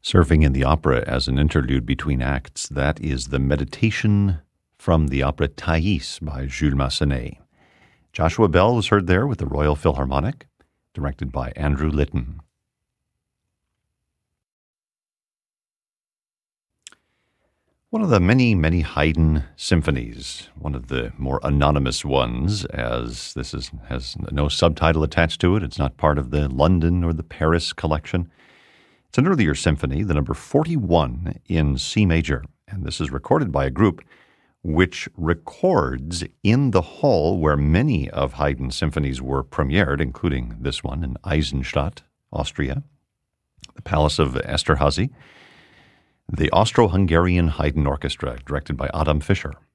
Serving in the opera as an interlude between acts, that is the meditation from the opera Thais by Jules Massenet. Joshua Bell was heard there with the Royal Philharmonic, directed by Andrew Litton. One of the many, many Haydn symphonies, one of the more anonymous ones, as this has no subtitle attached to it. It's not part of the London or the Paris collection. It's an earlier symphony, the number 41 in C major, and this is recorded by a group which records in the hall where many of Haydn's symphonies were premiered, including this one in Eisenstadt, Austria, the Palace of Esterhazy, the Austro-Hungarian Haydn Orchestra, directed by Adam Fischer.